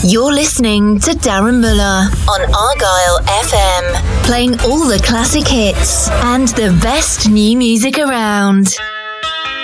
You're listening to Darren Muller on Argyle FM, playing all the classic hits and the best new music around.